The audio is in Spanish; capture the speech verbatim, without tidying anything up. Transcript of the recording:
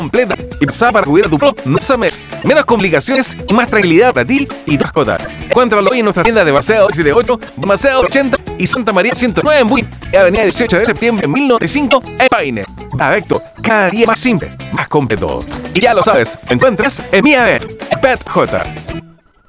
completa y pensada para cubrir a tu pro mes a mes. Menos complicaciones y más tranquilidad para ti y tu mascota. Encuéntralo hoy en nuestra tienda de Paseo setenta y ocho, Paseo ochenta y Santa María ciento nueve en Buin, Avenida dieciocho de septiembre de mil novecientos noventa y cinco en Paine. Avecto, cada día más simple, más completo. Y ya lo sabes, encuentras en Mia Vet, Pet J.